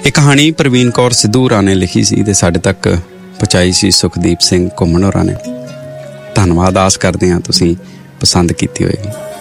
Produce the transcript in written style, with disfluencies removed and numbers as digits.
ਇਹ ਕਹਾਣੀ ਪ੍ਰਵੀਨ ਕੌਰ ਸਿੱਧੂ ਹੋਰਾਂ ਨੇ ਲਿਖੀ ਸੀ ਅਤੇ ਸਾਡੇ ਤੱਕ ਪਹੁੰਚਾਈ ਸੀ ਸੁਖਦੀਪ ਸਿੰਘ ਘੁੰਮਣ ਹੋਰਾਂ ਨੇ। ਧੰਨਵਾਦ। ਆਸ ਕਰਦੇ ਹਾਂ ਤੁਸੀਂ ਪਸੰਦ ਕੀਤੀ ਹੋਏਗੀ।